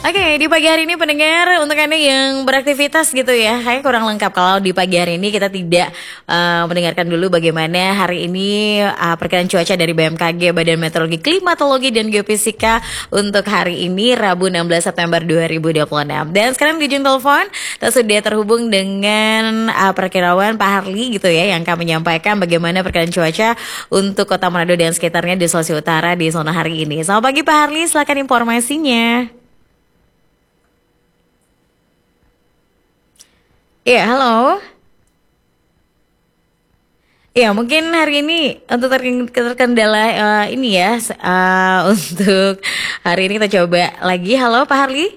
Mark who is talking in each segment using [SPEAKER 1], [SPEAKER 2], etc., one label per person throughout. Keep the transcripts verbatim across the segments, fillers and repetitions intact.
[SPEAKER 1] Oke, di pagi hari ini pendengar, untuk Anda yang beraktivitas gitu ya, kayaknya kurang lengkap kalau di pagi hari ini kita tidak uh, mendengarkan dulu bagaimana hari ini uh, perkiraan cuaca dari B M K G, Badan Meteorologi, Klimatologi, dan Geofisika untuk hari ini Rabu enam belas September dua ribu dua puluh enam. Dan sekarang di ujung telepon kita sudah terhubung dengan uh, perkirawan Pak Harli gitu ya, yang akan menyampaikan bagaimana perkiraan cuaca untuk Kota Manado dan sekitarnya di Sulawesi Utara di zona hari ini. Selamat pagi Pak Harli, silakan informasinya. Iya, halo. Ya, mungkin hari ini untuk ter- terkendala uh, ini ya, uh, untuk hari ini kita coba lagi. Halo, Pak Harli.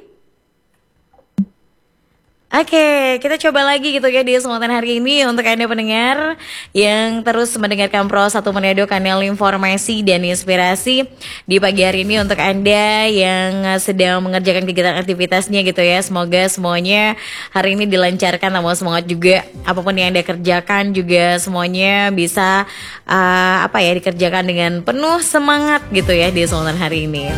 [SPEAKER 1] Oke, kita coba lagi gitu ya di kesempatan hari ini untuk Anda pendengar yang terus mendengarkan Pro satu Manado, kanal informasi dan inspirasi di pagi hari ini untuk Anda yang sedang mengerjakan kegiatan aktivitasnya gitu ya. Semoga semuanya hari ini dilancarkan, namun semangat juga apapun yang Anda kerjakan juga semuanya bisa uh, apa ya dikerjakan dengan penuh semangat gitu ya di kesempatan hari ini.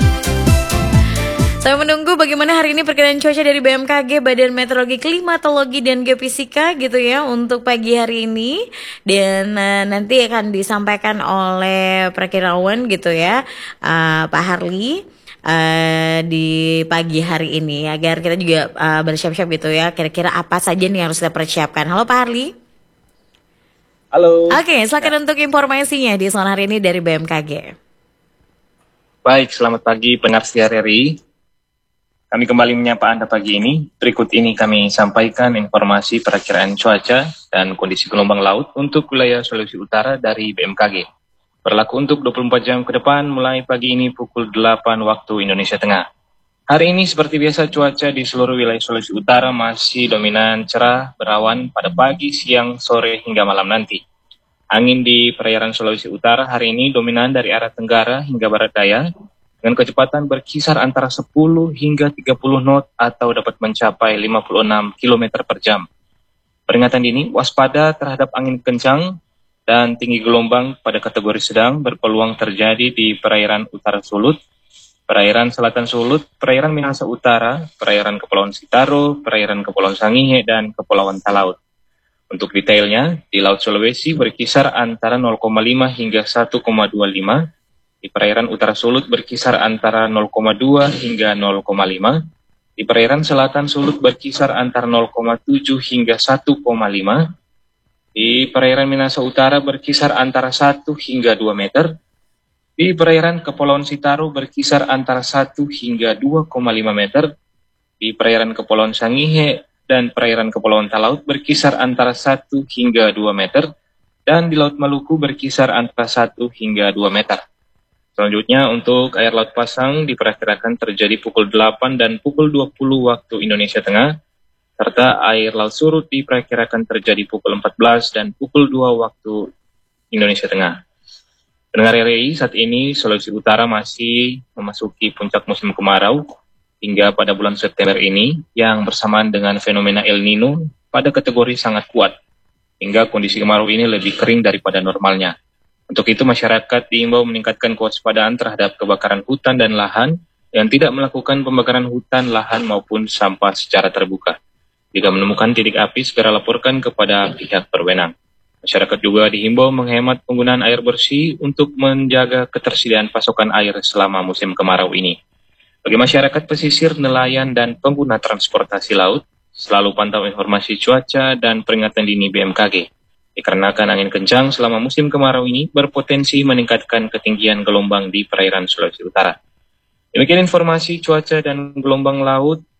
[SPEAKER 1] Saya menunggu bagaimana hari ini perkiraan cuaca dari B M K G, Badan Meteorologi, Klimatologi, dan Geofisika gitu ya untuk pagi hari ini. Dan uh, nanti akan disampaikan oleh perkirawan gitu ya, uh, Pak Harli. Uh, di pagi hari ini agar kita juga uh, bersiap-siap gitu ya, kira-kira apa saja nih yang harus kita persiapkan. Halo Pak Harli.
[SPEAKER 2] Halo.
[SPEAKER 1] Oke, silakan ya. Untuk informasinya di sore hari ini dari B M K G.
[SPEAKER 2] Baik, selamat pagi pendengar Siar R I. Kami kembali menyapa Anda pagi ini. Berikut ini kami sampaikan informasi perakiraan cuaca dan kondisi gelombang laut untuk wilayah Sulawesi Utara dari B M K G. Berlaku untuk dua puluh empat jam ke depan mulai pagi ini pukul delapan waktu Indonesia Tengah. Hari ini seperti biasa cuaca di seluruh wilayah Sulawesi Utara masih dominan cerah, berawan pada pagi, siang, sore hingga malam nanti. Angin di perairan Sulawesi Utara hari ini dominan dari arah tenggara hingga barat daya, dengan kecepatan berkisar antara sepuluh hingga tiga puluh knot atau dapat mencapai lima puluh enam kilometer per jam. Peringatan dini waspada terhadap angin kencang dan tinggi gelombang pada kategori sedang berpeluang terjadi di perairan utara Sulut, perairan selatan Sulut, perairan Minahasa Utara, perairan Kepulauan Sitaro, perairan Kepulauan Sangihe, dan Kepulauan Talaut. Untuk detailnya, di Laut Sulawesi berkisar antara nol koma lima hingga satu koma dua lima, di perairan utara Sulut berkisar antara nol koma dua hingga nol koma lima. Di perairan selatan Sulut berkisar antara nol koma tujuh hingga satu koma lima. Di perairan Minahasa Utara berkisar antara satu hingga dua meter. Di perairan Kepulauan Sitaro berkisar antara satu hingga dua koma lima meter. Di perairan Kepulauan Sangihe dan perairan Kepulauan Talaut berkisar antara satu hingga dua meter. Dan di Laut Maluku berkisar antara satu hingga dua meter. Selanjutnya untuk air laut pasang diperkirakan terjadi pukul delapan dan pukul dua puluh waktu Indonesia Tengah, serta air laut surut diperkirakan terjadi pukul empat belas dan pukul dua waktu Indonesia Tengah. Pendengar R I, saat ini Sulawesi Utara masih memasuki puncak musim kemarau hingga pada bulan September ini, yang bersamaan dengan fenomena El Nino pada kategori sangat kuat, hingga kondisi kemarau ini lebih kering daripada normalnya. Untuk itu masyarakat diimbau meningkatkan kewaspadaan terhadap kebakaran hutan dan lahan yang tidak melakukan pembakaran hutan, lahan maupun sampah secara terbuka. Jika menemukan titik api, segera laporkan kepada pihak berwenang. Masyarakat juga dihimbau menghemat penggunaan air bersih untuk menjaga ketersediaan pasokan air selama musim kemarau ini. Bagi masyarakat pesisir, nelayan, dan pengguna transportasi laut, selalu pantau informasi cuaca dan peringatan dini B M K G. Dikarenakan angin kencang selama musim kemarau ini berpotensi meningkatkan ketinggian gelombang di perairan Sulawesi Utara. Demikian informasi cuaca dan gelombang laut